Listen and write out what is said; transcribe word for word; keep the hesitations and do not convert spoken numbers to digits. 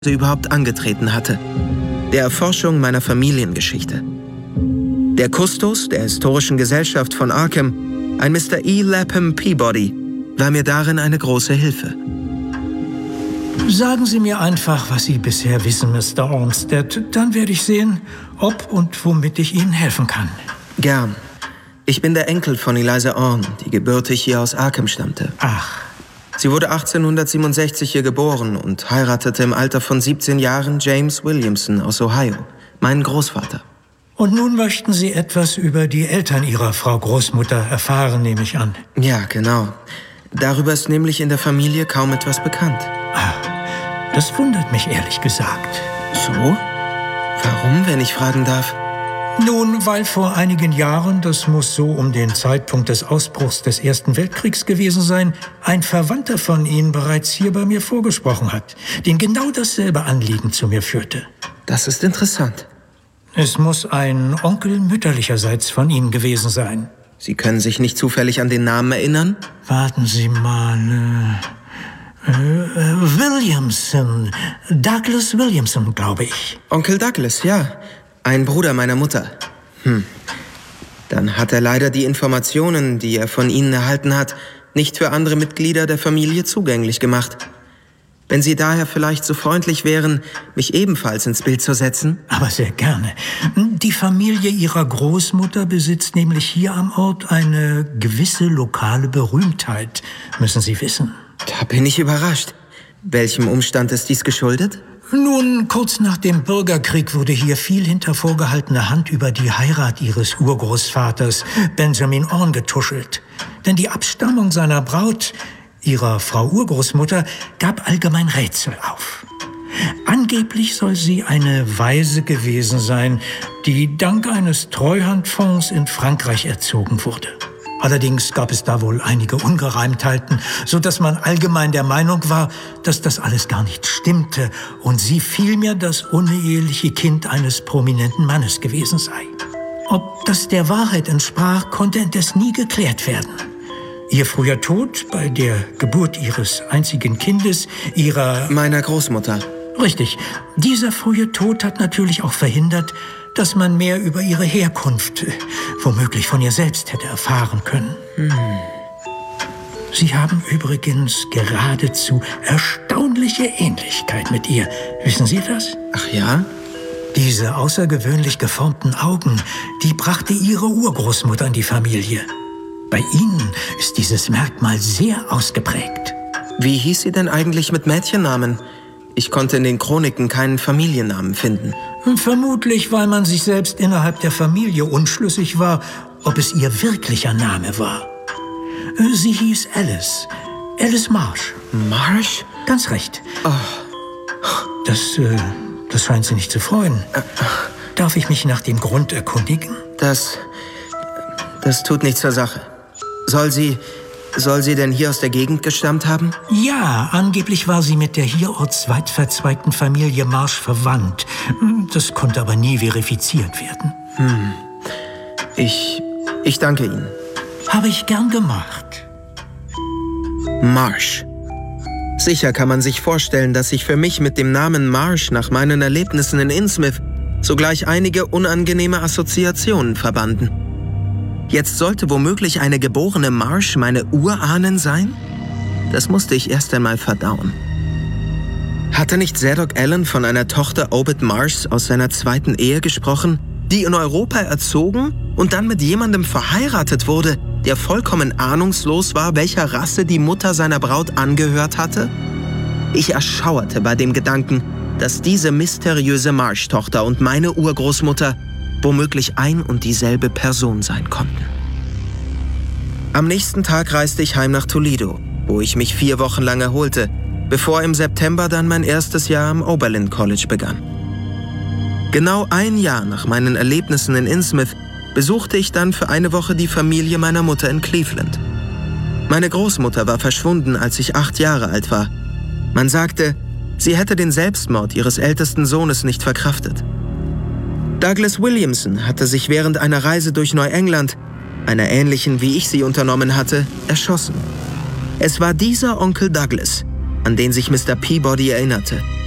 überhaupt angetreten hatte: der Erforschung meiner Familiengeschichte. Der Kustos der Historischen Gesellschaft von Arkham, ein Mister E. Lapham Peabody, war mir darin eine große Hilfe. Sagen Sie mir einfach, was Sie bisher wissen, Mister Olmsted. Dann werde ich sehen, ob und womit ich Ihnen helfen kann. Gern. Ich bin der Enkel von Eliza Orne, die gebürtig hier aus Arkham stammte. Ach. Sie wurde achtzehnhundertsiebenundsechzig hier geboren und heiratete im Alter von siebzehn Jahren James Williamson aus Ohio, meinen Großvater. Und nun möchten Sie etwas über die Eltern Ihrer Frau Großmutter erfahren, nehme ich an. Ja, genau. Darüber ist nämlich in der Familie kaum etwas bekannt. Ah, das wundert mich ehrlich gesagt. So? Warum, wenn ich fragen darf? Nun, weil vor einigen Jahren, das muss so um den Zeitpunkt des Ausbruchs des Ersten Weltkriegs gewesen sein, ein Verwandter von Ihnen bereits hier bei mir vorgesprochen hat, den genau dasselbe Anliegen zu mir führte. Das ist interessant. Es muss ein Onkel mütterlicherseits von Ihnen gewesen sein. Sie können sich nicht zufällig an den Namen erinnern? Warten Sie mal. Äh, äh, Williamson. Douglas Williamson, glaube ich. Onkel Douglas, ja. Ein Bruder meiner Mutter. Hm. Dann hat er leider die Informationen, die er von Ihnen erhalten hat, nicht für andere Mitglieder der Familie zugänglich gemacht. Wenn Sie daher vielleicht so freundlich wären, mich ebenfalls ins Bild zu setzen? Aber sehr gerne. Die Familie Ihrer Großmutter besitzt nämlich hier am Ort eine gewisse lokale Berühmtheit, müssen Sie wissen. Da bin ich überrascht. Welchem Umstand ist dies geschuldet? Nun, kurz nach dem Bürgerkrieg wurde hier viel hinter vorgehaltener Hand über die Heirat ihres Urgroßvaters Benjamin Orne getuschelt. Denn die Abstammung seiner Braut, ihrer Frau Urgroßmutter, gab allgemein Rätsel auf. Angeblich soll sie eine Waise gewesen sein, die dank eines Treuhandfonds in Frankreich erzogen wurde. Allerdings gab es da wohl einige Ungereimtheiten, so dass man allgemein der Meinung war, dass das alles gar nicht stimmte und sie vielmehr das uneheliche Kind eines prominenten Mannes gewesen sei. Ob das der Wahrheit entsprach, konnte indes nie geklärt werden. Ihr früher Tod bei der Geburt ihres einzigen Kindes, ihrer... meiner Großmutter. Richtig. Dieser frühe Tod hat natürlich auch verhindert, dass man mehr über ihre Herkunft, womöglich von ihr selbst, hätte erfahren können. Hm. Sie haben übrigens geradezu erstaunliche Ähnlichkeit mit ihr. Wissen Sie das? Ach ja? Diese außergewöhnlich geformten Augen, die brachte Ihre Urgroßmutter in die Familie. Bei Ihnen ist dieses Merkmal sehr ausgeprägt. Wie hieß sie denn eigentlich mit Mädchennamen? Ich konnte in den Chroniken keinen Familiennamen finden. Vermutlich, weil man sich selbst innerhalb der Familie unschlüssig war, ob es ihr wirklicher Name war. Sie hieß Alice. Alice Marsh. Marsh? Ganz recht. Oh. Das, äh, das scheint Sie nicht zu freuen. Darf ich mich nach dem Grund erkundigen? Das, das tut nichts zur Sache. Soll sie... Soll sie denn hier aus der Gegend gestammt haben? Ja, angeblich war sie mit der hierorts weit verzweigten Familie Marsh verwandt. Das konnte aber nie verifiziert werden. Hm. Ich... ich danke Ihnen. Habe ich gern gemacht. Marsh. Sicher kann man sich vorstellen, dass sich für mich mit dem Namen Marsh nach meinen Erlebnissen in Innsmouth sogleich einige unangenehme Assoziationen verbanden. Jetzt sollte womöglich eine geborene Marsh meine Urahnen sein? Das musste ich erst einmal verdauen. Hatte nicht Zadok Allen von einer Tochter Obed Marshs aus seiner zweiten Ehe gesprochen, die in Europa erzogen und dann mit jemandem verheiratet wurde, der vollkommen ahnungslos war, welcher Rasse die Mutter seiner Braut angehört hatte? Ich erschauerte bei dem Gedanken, dass diese mysteriöse Marsh-Tochter und meine Urgroßmutter womöglich ein und dieselbe Person sein konnten. Am nächsten Tag reiste ich heim nach Toledo, wo ich mich vier Wochen lang erholte, bevor im September dann mein erstes Jahr am Oberlin College begann. Genau ein Jahr nach meinen Erlebnissen in Innsmouth besuchte ich dann für eine Woche die Familie meiner Mutter in Cleveland. Meine Großmutter war verschwunden, als ich acht Jahre alt war. Man sagte, sie hätte den Selbstmord ihres ältesten Sohnes nicht verkraftet. Douglas Williamson hatte sich während einer Reise durch Neuengland, einer ähnlichen wie ich sie unternommen hatte, erschossen. Es war dieser Onkel Douglas, an den sich Mister Peabody erinnerte.